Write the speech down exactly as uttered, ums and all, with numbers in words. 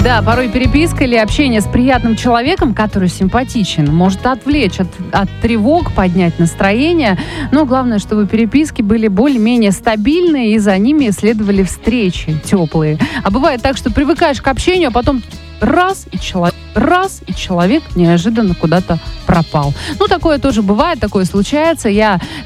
Да, порой переписка или общение с приятным человеком, который симпатичен, может отвлечь от, от тревог, поднять настроение. Но главное, чтобы переписки были более-менее стабильные, и за ними следовали встречи теплые. А бывает так, что привыкаешь к общению, а потом раз, и человек, раз, и человек неожиданно куда-то пропал. Ну, такое тоже бывает, такое случается. Я